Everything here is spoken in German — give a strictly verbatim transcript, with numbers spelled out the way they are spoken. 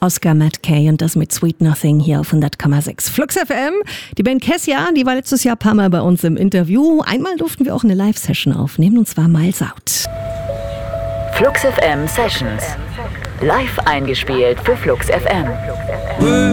Oscar Matt Kay und das mit Sweet Nothing hier auf hundert Komma sechs. Flux F M, die Band Kessia, die war letztes Jahr ein paar Mal bei uns im Interview. Einmal durften wir auch eine Live-Session aufnehmen, und zwar Miles Out. Flux F M Sessions. Live eingespielt für Flux F M.